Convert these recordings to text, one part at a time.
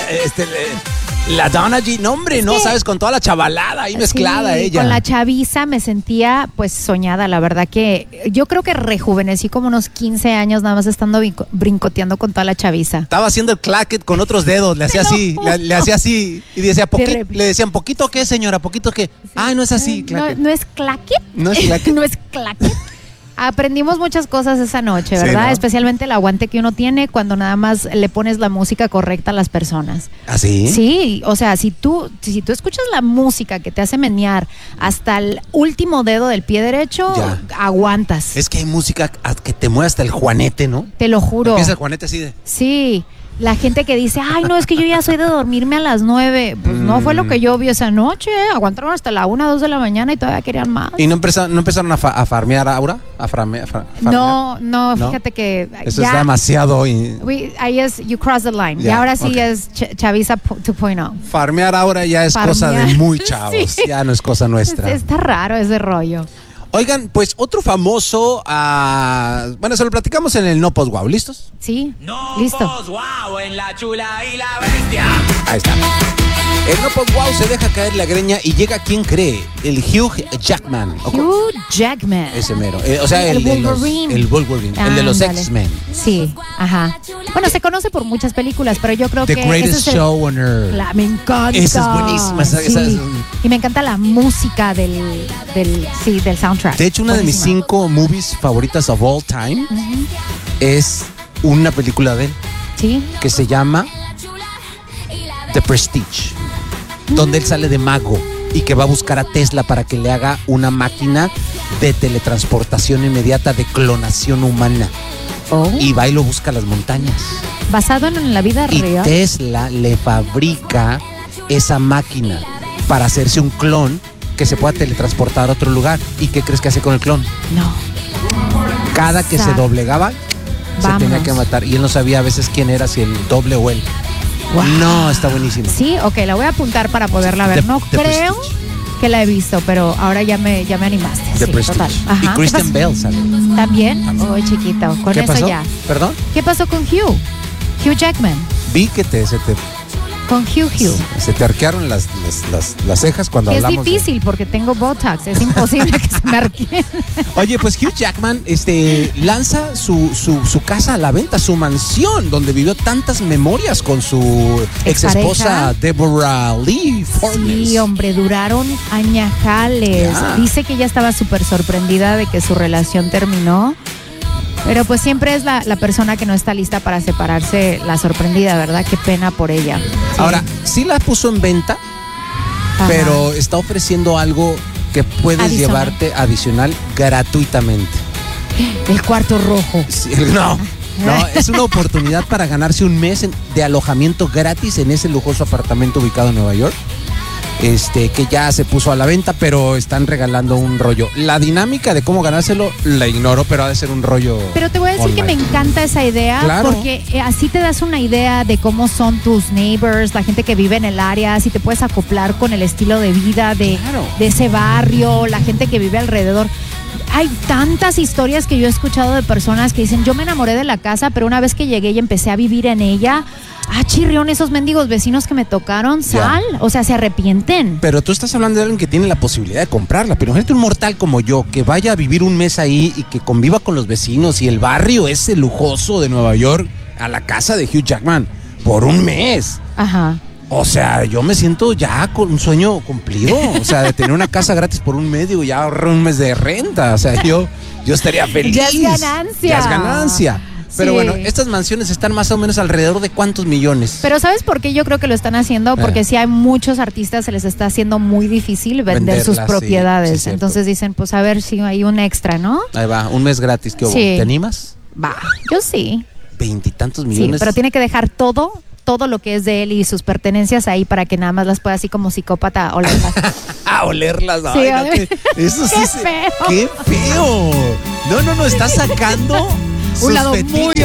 la Donna G, no hombre, no sabes, con toda la chavalada ahí mezclada ella. Con la chaviza me sentía pues soñada, la verdad que yo creo que rejuvenecí como unos 15 años nada más estando brincoteando con toda la chaviza. Estaba haciendo el claquet con otros dedos, le hacía así, le hacía así y decía, le decían, ¿poquito qué, señora? ¿Poquito qué? Sí. Ay, no es así, claquet. ¿No es claquet? ¿No es claquet? No es claquet. Aprendimos muchas cosas esa noche, ¿verdad? Sí, ¿no? Especialmente el aguante que uno tiene cuando nada más le pones la música correcta a las personas. ¿Ah, sí? Sí, o sea, si tú escuchas la música que te hace menear hasta el último dedo del pie derecho, aguantas. Es que hay música que te mueve hasta el juanete, ¿no? Te lo juro. Empieza el juanete así de... Sí. La gente que dice, ay, no, es que yo ya soy de dormirme a las 9. Pues no fue lo que yo vi esa noche. Aguantaron hasta la 1, 2 de la mañana y todavía querían más. ¿Y no empezaron a farmear, Aura? ¿Farmear? No, fíjate que... Eso es demasiado. Ahí es, you cross the line. Y ahora sí es Chaviza 2.0. Farmear ahora ya es cosa de muy chavos. Sí. Ya no es cosa nuestra. Está raro ese rollo. Oigan, pues otro famoso, bueno, se lo platicamos en el No Post Wow, ¿listos? Sí, no listo. Post Wow en la chula y la bestia. Ahí está. El No Post Wow se deja caer la greña y llega, ¿quién cree? El Hugh Jackman. Hugh Jackman. Ese mero. O sea, el Wolverine. El Wolverine, el de los X-Men. Sí, ajá. Bueno, se conoce por muchas películas, pero yo creo The que... The Greatest Show on Earth. Me encanta. Esa es buenísima. Sí. Y me encanta la música del soundtrack. De hecho, una de mis 5 movies favoritas of all time es una película de él. Sí. Que se llama The Prestige. Donde él sale de mago y que va a buscar a Tesla para que le haga una máquina de teletransportación inmediata, de clonación humana. Y va y lo busca a las montañas. Basado en la vida real. Y Tesla le fabrica esa máquina para hacerse un clon que se pueda teletransportar a otro lugar. ¿Y qué crees que hace con el clon? No. Cada que se doblegaba, se tenía que matar. Y él no sabía a veces quién era, si el doble o él. Wow. No, está buenísimo. Sí, ok, la voy a apuntar para poderla ver. No creo que la he visto, pero ahora ya me animaste. The Prestige. Total. Y Kristen Bell sale. ¿También? Oh, chiquito, con ¿Qué eso pasó? ya. ¿Perdón? ¿Qué pasó con Hugh Jackman? Vi que con Hugh. Se te arquearon las cejas cuando hablamos. Es difícil porque tengo Botox, es imposible que se me arqueen. Oye, pues Hugh Jackman lanza su casa a la venta, su mansión, donde vivió tantas memorias con su ex esposa Deborah Lee Furness. Sí, hombre, duraron añajales. Dice que ella estaba súper sorprendida de que su relación terminó. Pero pues siempre es la persona que no está lista para separarse la sorprendida, ¿verdad? Qué pena por ella. Sí. Ahora, sí la puso en venta, pero está ofreciendo algo que puedes llevarte adicional gratuitamente. El cuarto rojo. Sí, no, es una oportunidad para ganarse un mes de alojamiento gratis en ese lujoso apartamento ubicado en Nueva York. Que ya se puso a la venta, pero están regalando un rollo. La dinámica de cómo ganárselo la ignoro, pero ha de ser un rollo. Pero te voy a decir que me encanta esa idea, porque así te das una idea de cómo son tus neighbors, la gente que vive en el área, si te puedes acoplar con el estilo de vida de ese barrio, la gente que vive alrededor. Hay tantas historias que yo he escuchado de personas que dicen, yo me enamoré de la casa, pero una vez que llegué y empecé a vivir en ella, chirrión, esos mendigos vecinos que me tocaron, o sea, se arrepienten. Pero tú estás hablando de alguien que tiene la posibilidad de comprarla, pero imagínate un mortal como yo, que vaya a vivir un mes ahí y que conviva con los vecinos y el barrio ese lujoso de Nueva York a la casa de Hugh Jackman por un mes. Ajá. O sea, yo me siento ya con un sueño cumplido, o sea, de tener una casa gratis por un mes, digo, ya ahorré un mes de renta, o sea, yo estaría feliz. Ya es ganancia. Ya es ganancia. Pero bueno, estas mansiones están más o menos alrededor de ¿cuántos millones? Pero ¿sabes por qué yo creo que lo están haciendo? Porque si hay muchos artistas, se les está haciendo muy difícil vender sus propiedades. Sí, entonces dicen, pues a ver si hay un extra, ¿no? Ahí va, un mes gratis. ¿Qué hubo? ¿Te animas? Va, yo sí. 20 y tantos millones. Sí, pero tiene que dejar todo lo que es de él y sus pertenencias ahí para que nada más las pueda así como psicópata olerlas. Olerlas. Sí, eso sí. ¡Qué feo! ¡Qué feo! No, está sacando un lado muy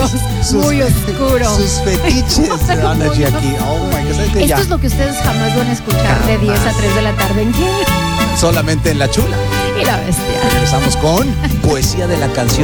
oscuro. Sus fetiches de Donna G aquí. Oh my God. Esto es lo que ustedes jamás van a escuchar de 10 a 3 de la tarde. ¿En qué? Solamente en La Chula. Y la Bestia. Regresamos con Poesía de la Canción.